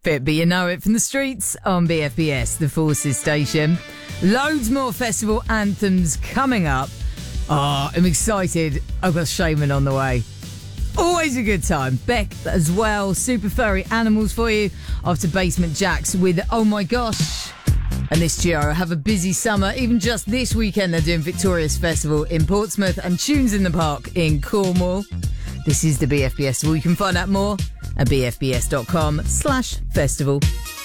Fit, but you know it from the streets on BFBS, the Forces station. Loads more festival anthems coming up. Oh, I'm excited. I've got Shaman on the way. Always a good time. Beck as well. Super furry animals for you after Basement Jacks with Oh My Gosh. And this Giro have a busy summer. Even just this weekend they're doing Victorious Festival in Portsmouth and Tunes in the Park in Cornwall. This is the BFBS. Well, you can find out more at bfbs.com/festival.